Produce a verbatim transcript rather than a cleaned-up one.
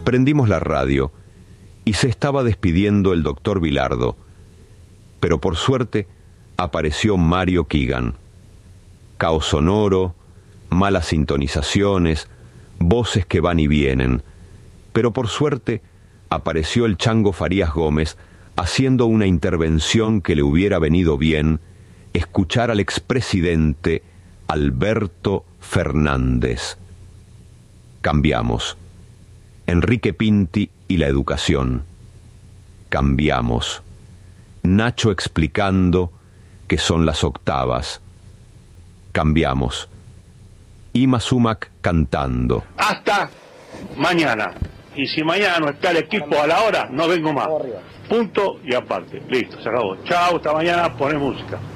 Prendimos la radio y se estaba despidiendo el doctor Bilardo, pero por suerte apareció Mario Keegan. Caos sonoro, malas sintonizaciones, voces que van y vienen, pero por suerte apareció el Chango Farías Gómez haciendo una intervención que le hubiera venido bien escuchar al expresidente Alberto Fernández. Cambiamos. Enrique Pinti y la educación. Cambiamos. Nacho explicando qué son las octavas. Cambiamos. Ima Sumac cantando. Hasta mañana. Y si mañana no está el equipo a la hora, no vengo más. Punto y aparte. Listo, se acabó. Chao, hasta mañana, poné música.